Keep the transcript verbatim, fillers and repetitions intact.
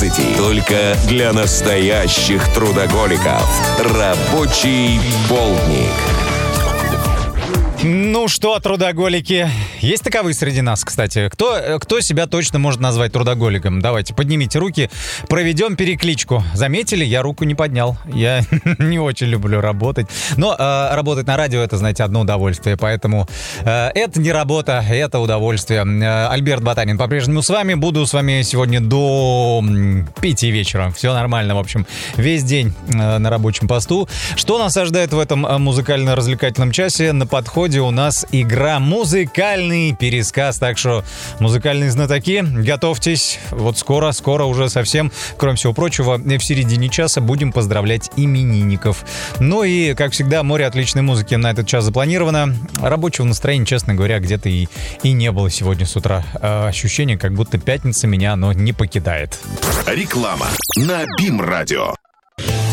двенадцати. Только для настоящих трудоголиков. Рабочий полдник. Ну что, трудоголики, есть таковые среди нас, кстати. Кто, кто себя точно может назвать трудоголиком? Давайте, поднимите руки, проведем перекличку. Заметили, я руку не поднял. Я не очень люблю работать. Но э, работать на радио — это, знаете, одно удовольствие. Поэтому э, это не работа, это удовольствие. Э, Альберт Ботанин по-прежнему с вами. Буду с вами сегодня до пяти вечера. Все нормально, в общем. Весь день э, на рабочем посту. Что нас ожидает в этом музыкально-развлекательном часе? На подходе у нас игра «Музыкальный пересказ». Так что, музыкальные знатоки, готовьтесь. Вот скоро, скоро уже совсем, кроме всего прочего, в середине часа будем поздравлять именинников. Ну и, как всегда, море отличной музыки на этот час запланировано. Рабочего настроения, честно говоря, где-то и, и не было сегодня с утра. Ощущение, как будто пятница меня, оно не покидает. Реклама на БИМ-радио.